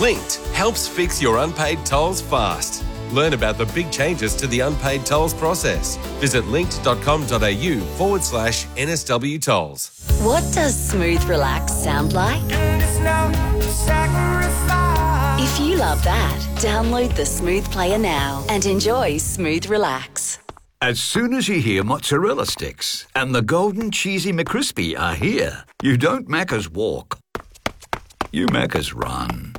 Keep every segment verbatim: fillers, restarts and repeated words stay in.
Linked helps fix your unpaid tolls fast. Learn about the big changes to the unpaid tolls process. Visit linkt.com.au forward slash NSW tolls. What does Smooth Relax sound like? If you love that, download the Smooth Player now and enjoy Smooth Relax. As soon as you hear mozzarella sticks and the golden cheesy McCrispy are here, you don't Macca's walk. You Macca's run.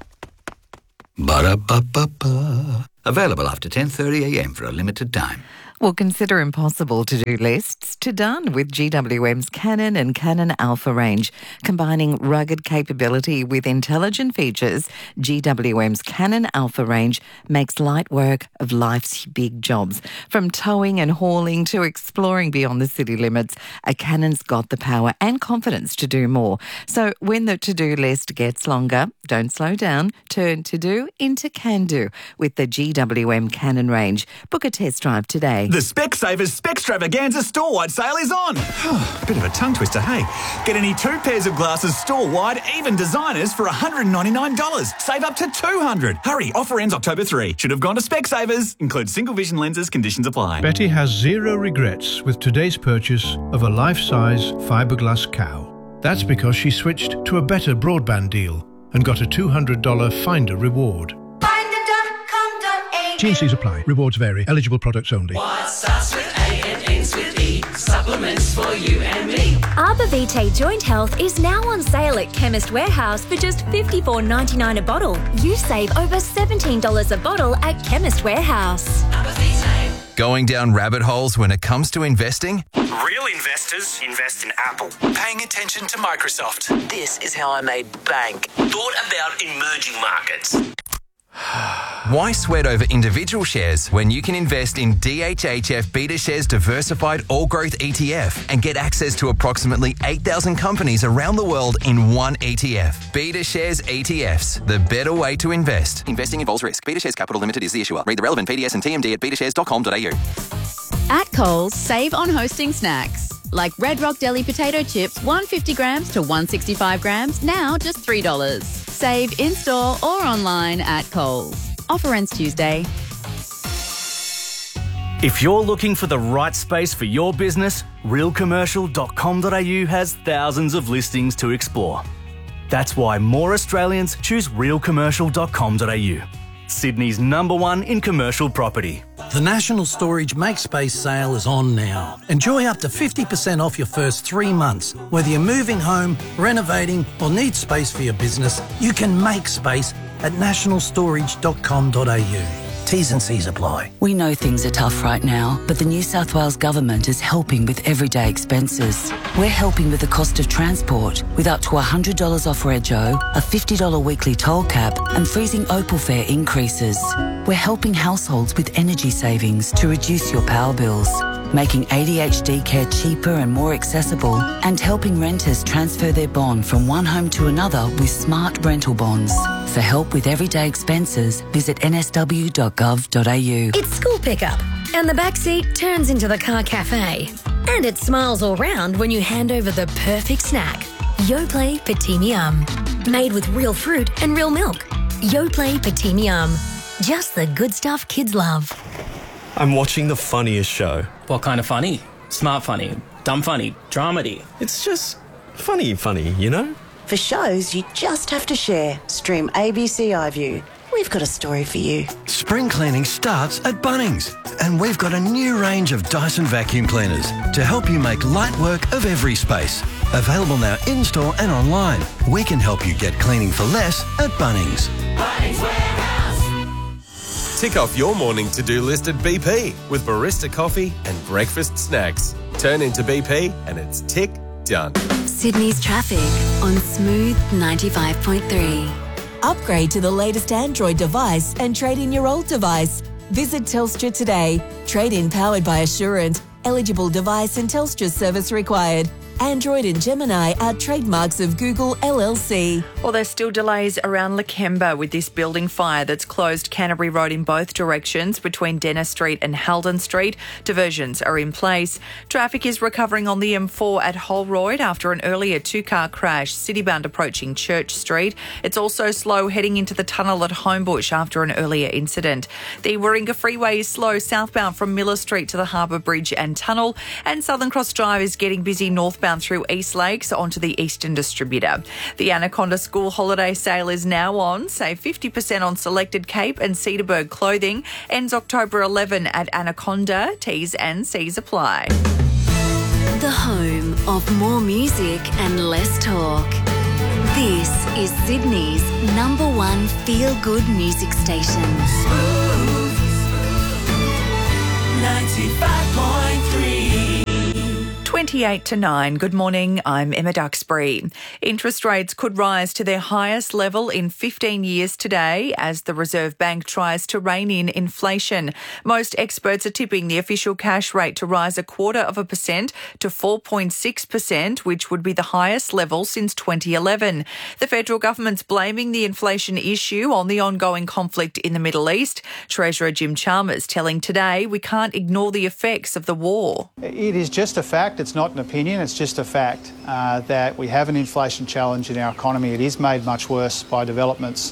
Ba-da-ba-ba-ba. Available after ten thirty a m for a limited time. Well, consider impossible to-do lists to done with G W M's Canon and Canon Alpha range. Combining rugged capability with intelligent features, G W M's Canon Alpha range makes light work of life's big jobs. From towing and hauling to exploring beyond the city limits, a Canon's got the power and confidence to do more. So when the to-do list gets longer, don't slow down. Turn to-do into can-do with the G W M Canon range. Book a test drive today. The Specsavers Specstravaganza store-wide sale is on. Bit of a tongue twister, hey? Get any two pairs of glasses store-wide, even designers, for one hundred ninety-nine dollars. Save up to two hundred dollars. Hurry, offer ends October third. Should have gone to Specsavers. Includes single vision lenses, conditions apply. Betty has zero regrets with today's purchase of a life-size fiberglass cow. That's because she switched to a better broadband deal and got a two hundred dollars Finder reward. T and C's apply. Rewards vary. Eligible products only. What starts with A and ends with E? Supplements for you and me. Arbor Vitae Joint Health is now on sale at Chemist Warehouse for just fifty-four ninety-nine a bottle. You save over seventeen dollars a bottle at Chemist Warehouse. Arbor Vitae. Going down rabbit holes when it comes to investing? Real investors invest in Apple. Paying attention to Microsoft. This is how I made bank. Thought about emerging markets. Why sweat over individual shares when you can invest in D H H F BetaShares Diversified All Growth E T F and get access to approximately eight thousand companies around the world in one E T F? BetaShares E T Fs, the better way to invest. Investing involves risk. BetaShares Capital Limited is the issuer. Read the relevant P D S and T M D at beta shares dot com dot a u. At Coles, save on hosting snacks. Like Red Rock Deli potato chips, one hundred fifty grams to one hundred sixty-five grams, now just three dollars. Save in-store or online at Coles. Offer ends Tuesday. If you're looking for the right space for your business, real commercial dot com dot a u has thousands of listings to explore. That's why more Australians choose real commercial dot com dot a u. Sydney's number one in commercial property. The National Storage Make Space sale is on now. Enjoy up to fifty percent off your first three months. Whether you're moving home, renovating or need space for your business, you can make space at national storage dot com dot a u. T's and C's apply. We know things are tough right now, but the New South Wales Government is helping with everyday expenses. We're helping with the cost of transport, with up to one hundred dollars off Rego, a fifty dollars weekly toll cap, and freezing Opal fare increases. We're helping households with energy savings to reduce your power bills, making A D H D care cheaper and more accessible, and helping renters transfer their bond from one home to another with smart rental bonds. For help with everyday expenses, visit n s w dot gov dot a u. It's school pickup, and the back seat turns into the car cafe. And it smiles all round when you hand over the perfect snack. Yoplait Petimium. Made with real fruit and real milk. Yoplait Petimium. Just the good stuff kids love. I'm watching the funniest show. What kind of funny? Smart funny, dumb funny, dramedy. It's just funny funny, you know? For shows you just have to share, stream A B C iView. We've got a story for you. Spring cleaning starts at Bunnings, and we've got a new range of Dyson vacuum cleaners to help you make light work of every space. Available now in-store and online. We can help you get cleaning for less at Bunnings. Bunnings Warehouse. Tick off your morning to-do list at B P with barista coffee and breakfast snacks. Turn into B P and it's tick done. Sydney's traffic on Smooth ninety-five point three. Upgrade to the latest Android device and trade in your old device. Visit Telstra today. Trade-in powered by Assurant. Eligible device and Telstra service required. Android and Gemini are trademarks of Google L L C. Well, there's still delays around Lakemba with this building fire that's closed Canterbury Road in both directions between Dennis Street and Halden Street. Diversions are in place. Traffic is recovering on the M four at Holroyd after an earlier two-car crash, citybound approaching Church Street. It's also slow heading into the tunnel at Homebush after an earlier incident. The Warringah Freeway is slow southbound from Miller Street to the Harbour Bridge and Tunnel, and Southern Cross Drive is getting busy northbound through East Lakes onto the Eastern Distributor. The Anaconda School Holiday Sale is now on. Save fifty percent on selected Cape and Cedarburg clothing. Ends October eleventh at Anaconda. T's and C's apply. The home of more music and less talk. This is Sydney's number one feel-good music station. Smooth ninety-five point three. twenty-eight to nine. Good morning, I'm Emma Duxbury. Interest rates could rise to their highest level in fifteen years today as the Reserve Bank tries to rein in inflation. Most experts are tipping the official cash rate to rise a quarter of a percent to four point six percent, which would be the highest level since twenty eleven. The federal government's blaming the inflation issue on the ongoing conflict in the Middle East. Treasurer Jim Chalmers telling Today we can't ignore the effects of the war. It is just a fact. It's not an opinion. It's just a fact uh, that we have an inflation challenge in our economy. It is made much worse by developments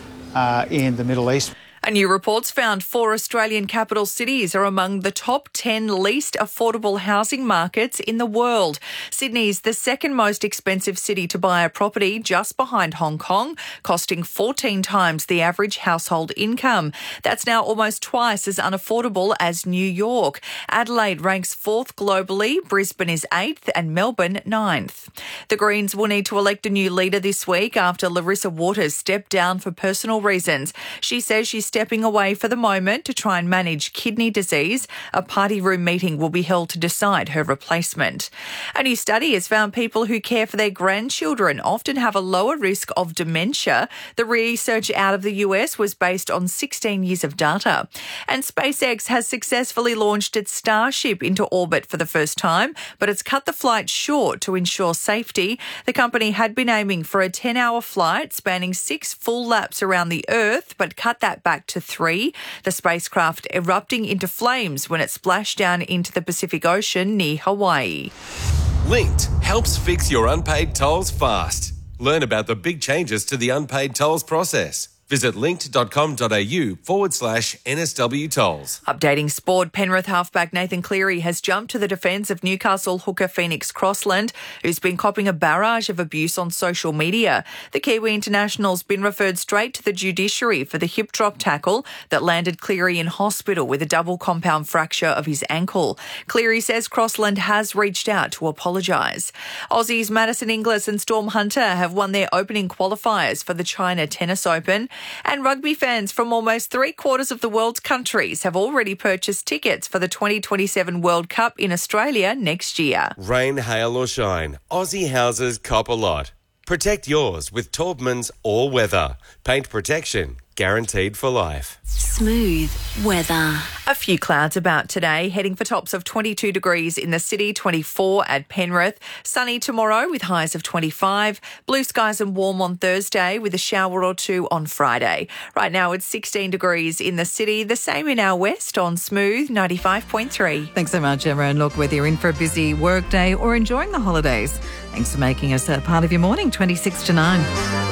uh, in the Middle East. A new report's found four Australian capital cities are among the top ten least affordable housing markets in the world. Sydney's the second most expensive city to buy a property, just behind Hong Kong, costing fourteen times the average household income. That's now almost twice as unaffordable as New York. Adelaide ranks fourth globally, Brisbane is eighth and Melbourne ninth. The Greens will need to elect a new leader this week after Larissa Waters stepped down for personal reasons. She says she's stepping away for the moment to try and manage kidney disease. A party room meeting will be held to decide her replacement. A new study has found people who care for their grandchildren often have a lower risk of dementia. The research out of the U S was based on sixteen years of data. And SpaceX has successfully launched its Starship into orbit for the first time, but it's cut the flight short to ensure safety. The company had been aiming for a ten-hour flight spanning six full laps around the Earth, but cut that back to three. The spacecraft erupting into flames when it splashed down into the Pacific Ocean near Hawaii. Linked helps fix your unpaid tolls fast. Learn about the big changes to the unpaid tolls process. Visit linked.com.au forward slash NSW tolls. Updating sport, Penrith halfback Nathan Cleary has jumped to the defence of Newcastle hooker Phoenix Crossland, who's been copping a barrage of abuse on social media. The Kiwi international's been referred straight to the judiciary for the hip drop tackle that landed Cleary in hospital with a double compound fracture of his ankle. Cleary says Crossland has reached out to apologise. Aussies Madison Inglis and Storm Hunter have won their opening qualifiers for the China Tennis Open. And rugby fans from almost three quarters of the world's countries have already purchased tickets for the twenty twenty-seven World Cup in Australia next year. Rain, hail or shine, Aussie houses cop a lot. Protect yours with Taubman's All Weather. Paint protection guaranteed for life. Smooth weather. A few clouds about today, heading for tops of twenty-two degrees in the city, twenty-four at Penrith. Sunny tomorrow with highs of twenty-five. Blue skies and warm on Thursday with a shower or two on Friday. Right now it's sixteen degrees in the city, the same in our west on Smooth ninety-five point three. Thanks so much, Emma. And look, whether you're in for a busy work day or enjoying the holidays, thanks for making us a part of your morning, twenty-six to nine.